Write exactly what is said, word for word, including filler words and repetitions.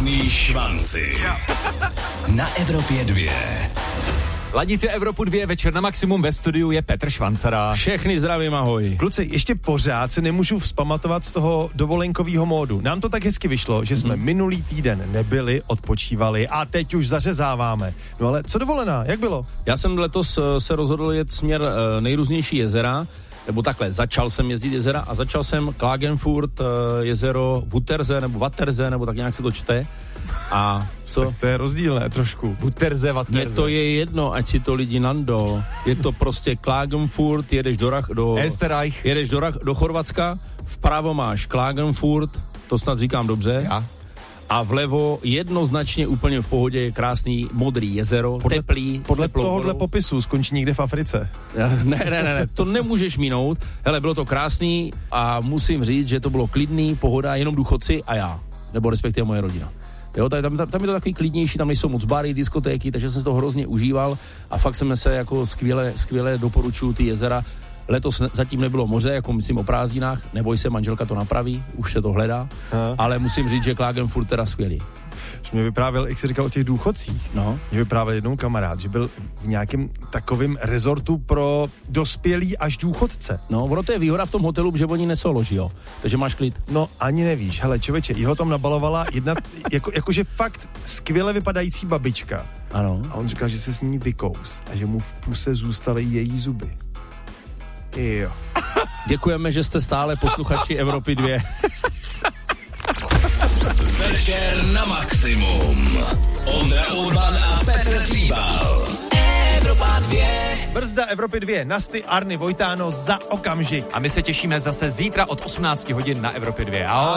Žádný švanci. Na Evropě dvě. Ladíte Evropu dvě, večer na maximum, ve studiu je Petr Švancara. Všechny zdravím, ahoj. Kluci, ještě pořád se nemůžu vzpamatovat z toho dovolenkového módu. Nám to tak hezky vyšlo, že jsme mm. minulý týden nebyli, odpočívali a teď už zařezáváme. No ale co dovolená, jak bylo? Já jsem letos se rozhodl jet směr nejrůznější jezera, nebo takhle, začal jsem jezdit jezera a začal jsem Klagenfurt, jezero Wuttersee, nebo Wattersee, nebo tak nějak se to čte. A co? Tak to je rozdílné trošku. Wuttersee, Wattersee. Mně to je jedno, ať si to lidi nando. Je to prostě Klagenfurt, jedeš do, Rach, do, Österreich. jedeš do, Rach, do Chorvatska, vpravo máš Klagenfurt, to snad říkám dobře. Ja. A vlevo jednoznačně úplně v pohodě je krásný modrý jezero, podle, teplý. Podle tohohle popisu skončí někde v Africe. Ne, ne, ne, ne, to nemůžeš minout. Hele, bylo to krásný a musím říct, že to bylo klidný, pohoda, jenom důchodci a já, nebo respektive moje rodina. Jo, tam, tam, tam je to takový klidnější, tam nejsou moc bary, diskotéky, takže jsem to hrozně užíval a fakt jsme se jako skvěle, skvěle doporučuju ty jezera. Letos zatím nebylo moře, jako myslím o prázdninách, neboj se, manželka to napraví, už se to hledá, ha. Ale musím říct, že Klagenfurt teda skvělý. Mě vyprávěl, jak jsi říkal o těch důchodcích, no. Mě vyprávěl jednou kamarád, že byl v nějakém takovém rezortu pro dospělý až důchodce. No, ono to je výhoda v tom hotelu, že oni nesoloží, jo, takže máš klid. No, ani nevíš, hele člověče, jeho tam nabalovala jedna, jako, jakože fakt skvěle vypadající babička. Ano. A on říkal, že se s ní vykous a že mu v puse zůstaly její zuby. Jo. Děkujeme, že jste stále posluchači Evropy dvě. Večer na maximum. Ondra Urban a Petr Hříbal. Evropa dvě. Brzda Evropy dvě, Nasty, Arny, Vojtáno za okamžik. A my se těšíme zase zítra od osmnáct hodin na Evropě dvě. Ahoj.